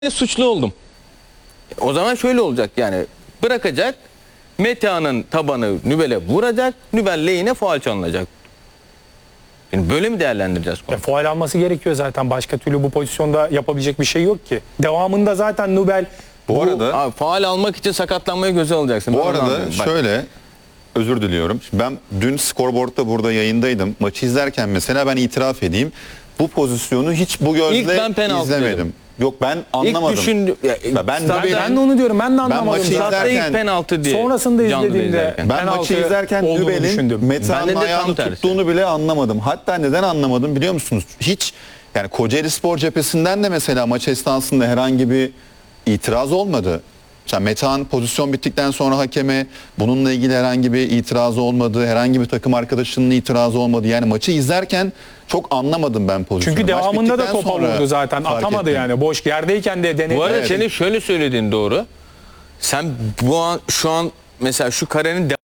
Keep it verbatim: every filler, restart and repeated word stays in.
suçlu oldum. O zaman şöyle olacak yani, bırakacak, Metehan'ın tabanı Nübel'e vuracak, Nübel lehine faul çalınacak. Yani böyle mi değerlendireceğiz konu? E, faul alması gerekiyor zaten. Başka türlü bu pozisyonda yapabilecek bir şey yok ki. Devamında zaten Nübel Bu, bu arada Abi, faul almak için sakatlanmayı göze alacaksın. bu Ben onu arada anlıyorum. Bak, şöyle, özür diliyorum. Ben dün skorboardta burada yayındaydım. Maçı izlerken mesela ben itiraf edeyim. Bu pozisyonu hiç bu gözle İlk ben penaltı izlemedim. dedim. Yok, ben anlamadım. İlk düşündüm. Ya, ben, ben, statta- ben de onu diyorum. Ben de anlamadım. maçı zaten. Statta ilk izlerken- penaltı diye. Sonrasında canlıda izlediğimde izlerken. Ben penaltı maçı izlerken olduğunu Nübel'in düşündüm. Metehan'ın Bende de tam ayağını tersi. tuttuğunu bile anlamadım. Hatta neden anlamadım biliyor musunuz? Hiç, yani Kocaeli Spor cephesinden de mesela maç esnasında herhangi bir itiraz olmadı. Mesela Metehan pozisyon bittikten sonra hakeme bununla ilgili herhangi bir itirazı olmadı. Herhangi bir takım arkadaşının itirazı olmadı. Yani maçı izlerken çok anlamadım ben pozisyonu. Çünkü Maç devamında da bittikten topa sonra vurdu zaten. fark Atamadı ettim. yani. Boş yerdeyken de denedi. Bu arada Evet. senin şöyle söylediğin doğru. Sen bu an şu an mesela şu karenin